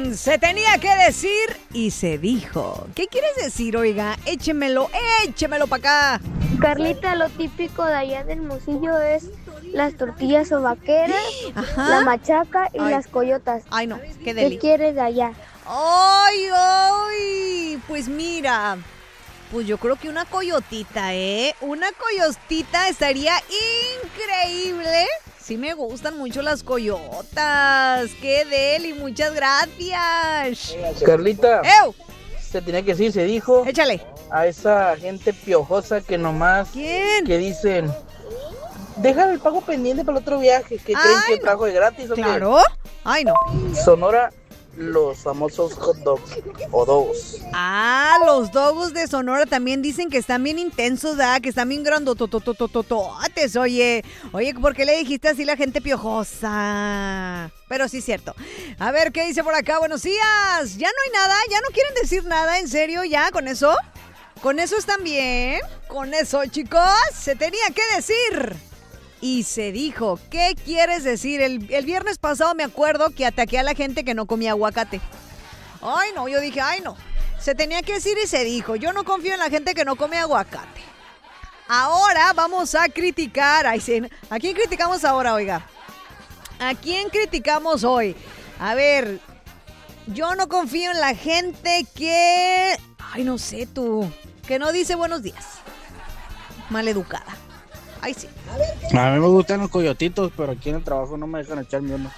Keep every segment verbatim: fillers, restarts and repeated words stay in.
en Se Tenía que Decir y Se Dijo. ¿Qué quieres decir, oiga? Échemelo, échemelo para acá. Carlita, lo típico de allá del Hermosillo es las tortillas sobaqueras, Ajá. la machaca y Ay. las coyotas. Ay, no, qué ¿Qué deli. quieres de allá? ¡Ay, ay! Pues mira, pues yo creo que una coyotita, ¿eh? Una coyotita estaría increíble. Sí me gustan mucho las coyotas. ¡Qué deli! Muchas gracias. Carlita, ¡Ew! se tenía que decir, se dijo Échale. a esa gente piojosa que nomás ¿Quién? que dicen, deja el pago pendiente para el otro viaje, que creen Ay, que el no. pago es gratis. ¿O qué? Claro. Ay, no. Sonora, los famosos hot dogs o dogos. Ah, los dogos de Sonora también dicen que están bien intensos, ¿verdad? Que están bien grandototototototes, oye. Oye, ¿por qué le dijiste así a la gente piojosa? Pero sí es cierto. A ver, ¿qué dice por acá? Buenos días. Ya no hay nada, ya no quieren decir nada, ¿en serio? ¿Ya con eso? ¿Con eso están bien? Con eso, chicos, se tenía que decir. Y se dijo, ¿qué quieres decir? El, el viernes pasado me acuerdo que ataqué a la gente que no comía aguacate. Ay, no, yo dije, ay, no. Se tenía que decir y se dijo. Yo no confío en la gente que no come aguacate. Ahora vamos a criticar. Ay, sí, ¿a quién criticamos ahora, oiga? ¿A quién criticamos hoy? A ver, yo no confío en la gente que... Ay, no sé tú. Que no dice buenos días. Maleducada. Ay, sí. A mí me gustan los coyotitos, pero aquí en el trabajo no me dejan echarme uno.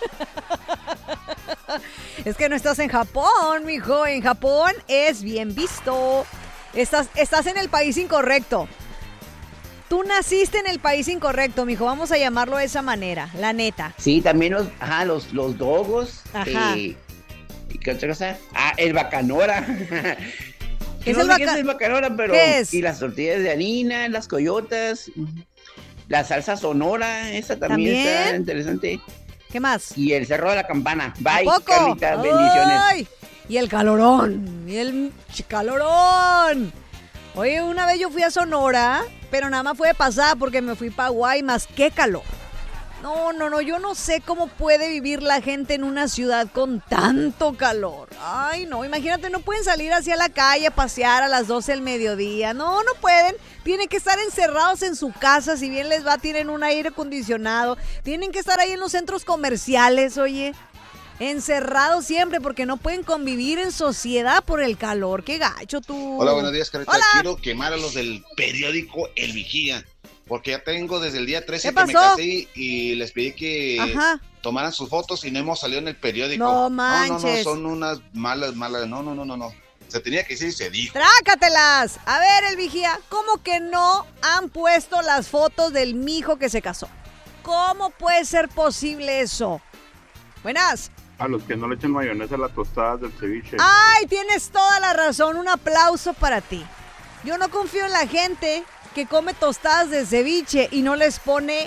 Es que no estás en Japón, mijo. En Japón es bien visto. Estás, estás en el país incorrecto. Tú naciste en el país incorrecto, mijo. Vamos a llamarlo de esa manera, la neta. Sí, también los, ajá, los, los dogos. Ajá. Eh, ¿y qué otra cosa? Ah, el bacanora. ¿Qué es no el sé baca- qué es el bacanora, pero... ¿Qué es? Y las tortillas de harina, las coyotas, la salsa sonora, esa también, ¿También? está interesante. ¿Qué más? Y el cerro de la campana. ¿A Bye, poco? Carlita, bendiciones. ¡Ay! Y el calorón. Y el ch- calorón. Oye, una vez yo fui a Sonora, pero nada más fue de pasada porque me fui para Guaymas. ¡Qué calor! No, no, no, yo no sé cómo puede vivir la gente en una ciudad con tanto calor. Ay, no, imagínate, no pueden salir hacia la calle a pasear a las doce del mediodía. No, no pueden. Tienen que estar encerrados en su casa, si bien les va, tienen un aire acondicionado. Tienen que estar ahí en los centros comerciales, oye. Encerrados siempre porque no pueden convivir en sociedad por el calor. ¡Qué gacho tú! Hola, buenos días, Carita. Hola. Quiero quemar a los del periódico El Vigía, porque ya tengo desde el día trece ¿Qué que me pasó? casé y les pedí que Ajá. tomaran sus fotos y no hemos salido en el periódico. No No, no, manches. no, son unas malas, malas. No, no, no, no, no. Se tenía que decir y se dijo. ¡Trácatelas! A ver, el vigía, ¿cómo que no han puesto las fotos del mijo que se casó? ¿Cómo puede ser posible eso? Buenas. A los que no le echen mayonesa a las tostadas del ceviche. ¡Ay, tienes toda la razón! Un aplauso para ti. Yo no confío en la gente que come tostadas de ceviche y no les pone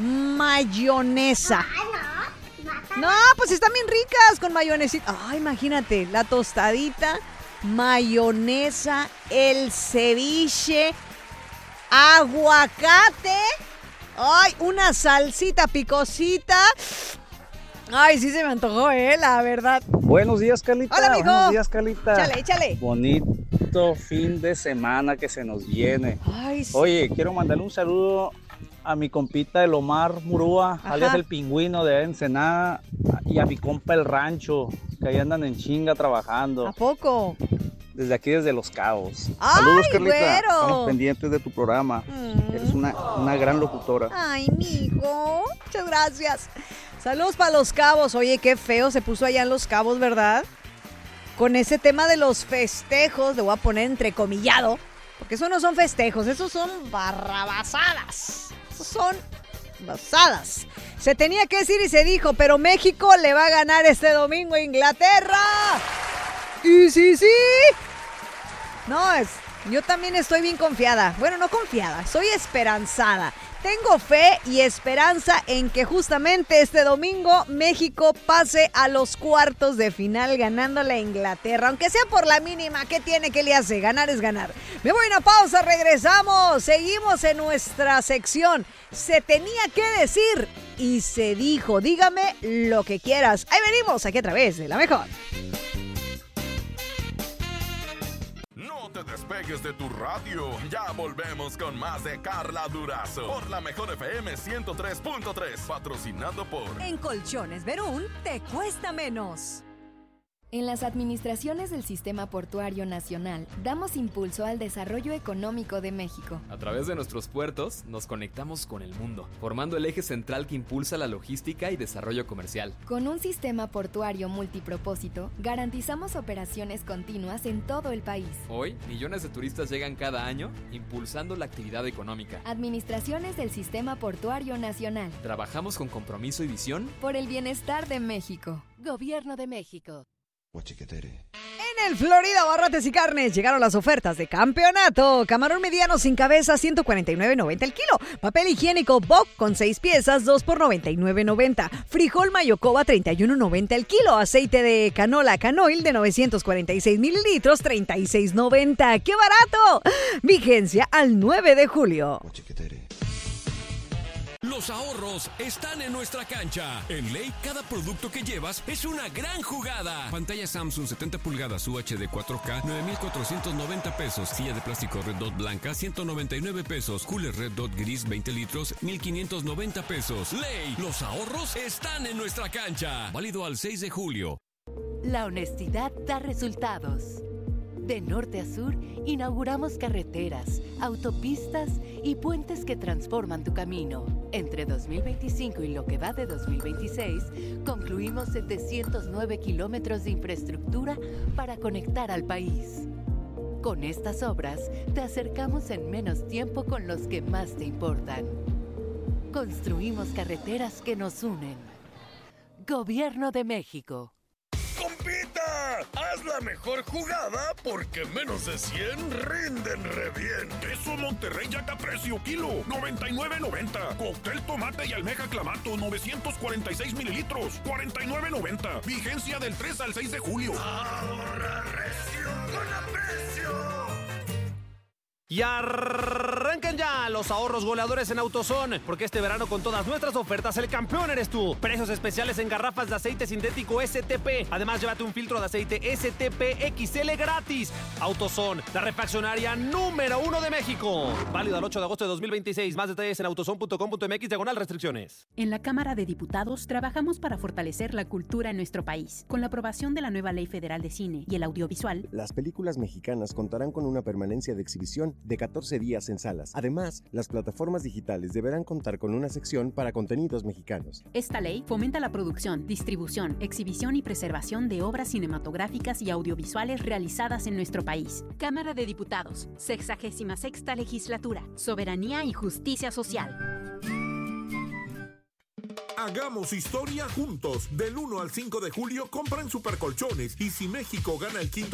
mayonesa. No, pues están bien ricas con mayonesita. Ay, imagínate, la tostadita, mayonesa, el ceviche, aguacate. Ay, una salsita picosita. Ay, sí se me antojó, eh, la verdad. Buenos días, Carlita. Hola, mijo. Buenos días, Carlita. Échale, échale. Bonito fin de semana que se nos viene. Ay, sí. Oye, quiero mandarle un saludo a mi compita el Omar Murúa, Ajá. alias el Pingüino de Ensenada, y a mi compa el Rancho, que ahí andan en chinga trabajando. ¿A poco? Desde aquí, desde Los Cabos. ¡Ay, Saludos, Carlita. güero! Estamos pendientes de tu programa. Mm. Eres una, una gran locutora. Ay, mijo, muchas gracias. Saludos para Los Cabos. Oye, qué feo se puso allá en Los Cabos, ¿verdad? Con ese tema de los festejos, le voy a poner entrecomillado, porque eso no son festejos, esos son barrabasadas. Esos son basadas. Se tenía que decir y se dijo, pero México le va a ganar este domingo a Inglaterra. Y sí, sí. No, es, yo también estoy bien confiada. Bueno, no confiada, soy esperanzada. Tengo fe y esperanza en que justamente este domingo México pase a los cuartos de final ganándole a Inglaterra. Aunque sea por la mínima, ¿qué tiene que le hace? Ganar es ganar. Me voy a una pausa, regresamos. Seguimos en nuestra sección. Se tenía que decir y se dijo. Dígame lo que quieras. Ahí venimos, aquí a través de La Mejor. despegues de tu radio. Ya volvemos con más de Carla Durazo por la mejor F M ciento tres punto tres, patrocinado por... En Colchones Verún te cuesta menos. En las administraciones del Sistema Portuario Nacional damos impulso al desarrollo económico de México. A través de nuestros puertos nos conectamos con el mundo, formando el eje central que impulsa la logística y desarrollo comercial. Con un sistema portuario multipropósito, garantizamos operaciones continuas en todo el país. Hoy, millones de turistas llegan cada año, impulsando la actividad económica. Administraciones del Sistema Portuario Nacional. Trabajamos con compromiso y visión por el bienestar de México. Gobierno de México. En el Florida Barrotes y Carnes llegaron las ofertas de campeonato. Camarón mediano sin cabeza, ciento cuarenta y nueve noventa el kilo. Papel higiénico Bob con seis piezas, dos por noventa y nueve noventa. Frijol Mayocoba, treinta y uno noventa el kilo. Aceite de canola Canoil de novecientos cuarenta y seis mililitros, treinta y seis noventa. ¡Qué barato! Vigencia al nueve de julio. Los ahorros están en nuestra cancha. En Ley, cada producto que llevas es una gran jugada. Pantalla Samsung setenta pulgadas U H D cuatro K, nueve mil cuatrocientos noventa pesos. Silla de plástico Red Dot blanca, ciento noventa y nueve pesos. Cooler Red Dot gris, veinte litros, mil quinientos noventa pesos. Ley, los ahorros están en nuestra cancha. Válido al seis de julio. La honestidad da resultados. De norte a sur, inauguramos carreteras, autopistas y puentes que transforman tu camino. Entre dos mil veinticinco y lo que va de dos mil veintiséis, concluimos setecientos nueve kilómetros de infraestructura para conectar al país. Con estas obras, te acercamos en menos tiempo con los que más te importan. Construimos carreteras que nos unen. Gobierno de México. ¡Compita! Haz la mejor jugada porque menos de cien rinden re bien. Queso Monterrey Jack a precio kilo, noventa y nueve noventa. Cóctel tomate y almeja clamato, novecientos cuarenta y seis mililitros, cuarenta y nueve noventa. Vigencia del tres al seis de julio. Ahorra recio con aprecio. Y arranquen ya los ahorros goleadores en AutoZone, porque este verano con todas nuestras ofertas el campeón eres tú. Precios especiales en garrafas de aceite sintético S T P. Además, llévate un filtro de aceite S T P X L gratis. AutoZone, la refaccionaria número uno de México. Válido al ocho de agosto de dos mil veintiséis. Más detalles en autozone punto com punto m x diagonal restricciones. En la Cámara de Diputados trabajamos para fortalecer la cultura en nuestro país. Con la aprobación de la nueva Ley Federal de Cine y el audiovisual, las películas mexicanas contarán con una permanencia de exhibición de catorce días en salas. Además, las plataformas digitales deberán contar con una sección para contenidos mexicanos. Esta ley fomenta la producción, distribución, exhibición y preservación de obras cinematográficas y audiovisuales realizadas en nuestro país. Cámara de Diputados, sexagésima sexta legislatura, soberanía y justicia social. Hagamos historia juntos. Del uno al cinco de julio compra en Supercolchones y si México gana el quinto